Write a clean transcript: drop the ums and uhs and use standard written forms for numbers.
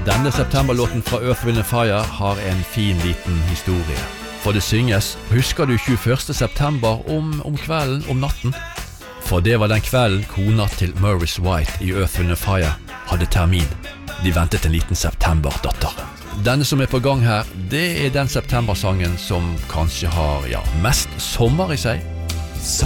Denne septemberlåten fra Earth, Wind & Fire har en fin liten historie. For det synges, husker du 21. september om kvelden, om natten? For det var den kvelden kona til Maurice White i Earth, Wind & Fire hadde termin. De ventet en liten septemberdatter. Denne som er på gang her, det er den septembersangen som kanskje har mest sommer i seg.